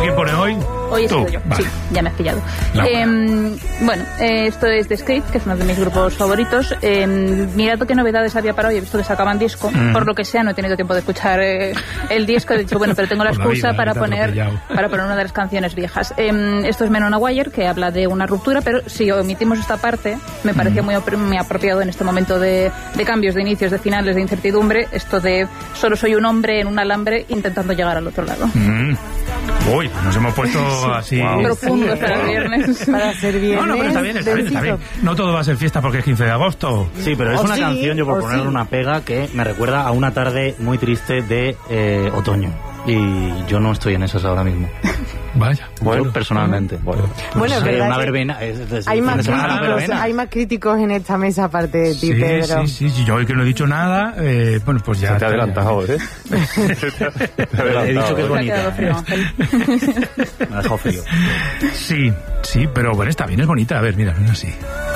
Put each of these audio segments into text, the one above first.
quién pone hoy? Hoy he sido yo, vale. sí, ya me has pillado. No, bueno, esto es The Escape, que es uno de mis grupos favoritos. Mirad qué novedades había para hoy. He visto que sacaban disco. Por lo que sea, no he tenido tiempo de escuchar el disco. He dicho, bueno, pero tengo la excusa para poner una de las canciones viejas. Esto es Men on a Wire, que habla de una ruptura, pero si omitimos esta parte, me parecía muy apropiado en este momento de cambios, de inicios, de finales, de incertidumbre, esto de solo soy un hombre en un alambre intentando llegar al otro lado. Uy, nos hemos puesto así... Profundos para el viernes. Para ser viernes. No, pero está bien. No todo va a ser fiesta porque es 15 de agosto. Sí, pero es una canción, yo por ponerle una pega, que me recuerda a una tarde muy triste de otoño. Y yo no estoy en esos ahora mismo. Vaya. Bueno, personalmente. Bueno, es verdad una que verbena. hay más críticos en esta mesa aparte de ti, Pedro. Sí. Yo hoy que no he dicho nada, bueno, pues ya... Se te ha adelantado, ¿eh? He dicho que es bonita. Me ha quedado frío, Ángel. Me ha dejado frío. Sí, pero bueno, está bien, es bonita. A ver, mira, es así.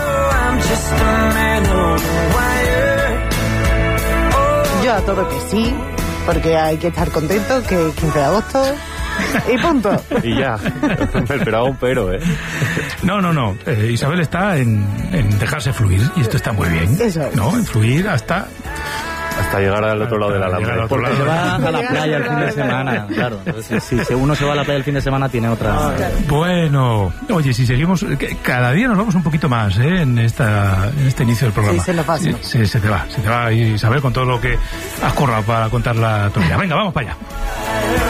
Yo a todo que sí, porque hay que estar contento, que es 15 de agosto... Y punto. Y ya. Me esperaba un pero, ¿eh? No. Isabel está en dejarse fluir y esto está muy bien. Eso es. ¿No? En fluir hasta llegar al otro lado de la alambre. Porque se va a la playa el fin de semana, claro. Entonces, si uno se va a la playa el fin de semana, tiene otra... Bueno, oye, si seguimos... Cada día nos vamos un poquito más, en este inicio del programa. Sí, se nos va. Se te va, Isabel, con todo lo que has currado para contar la tuya. Venga, vamos para allá.